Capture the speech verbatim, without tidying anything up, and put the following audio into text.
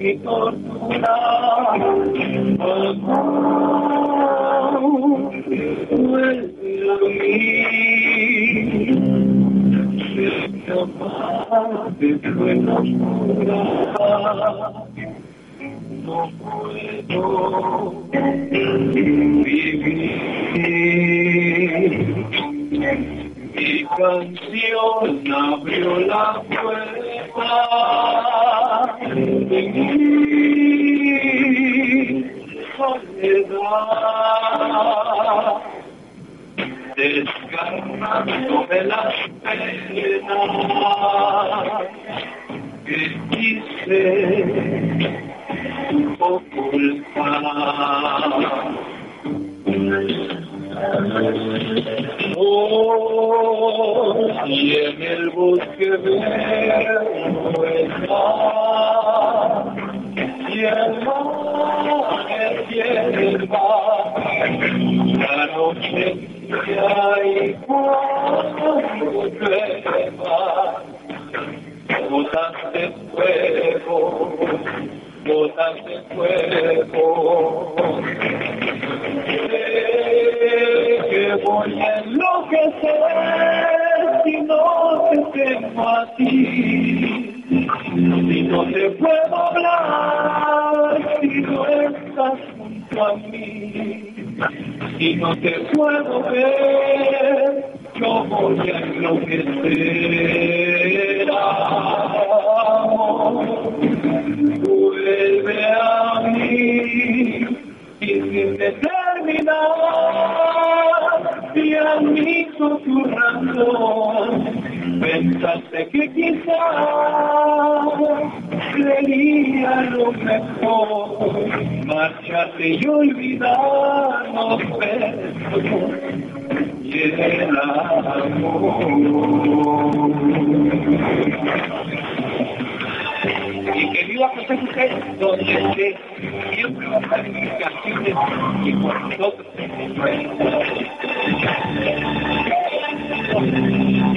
mi tortura. Vuelve a mí, ser capaz de tu enamorar. No puedo vivir. Mi canción abrió la puerta de mi soledad, desgarrándome las penas que quise ocultar. Oh, y en el bosque veo el mar, y el mar es hierba, la noche hay cuando llueva, gotas de fuego, gotas de fuego. Que voy a enloquecer si no te tengo a ti, si no te puedo hablar, si no estás junto a mí, si no te puedo ver, yo voy a enloquecer. Amor, vuelve a mí y sin determinar, y a mí susurrando, pensaste que quizás sería lo mejor marcharte y olvidarnos, pero y el amor. Y querido José José, donde esté, siempre va a estar en mis canciones y por nosotros.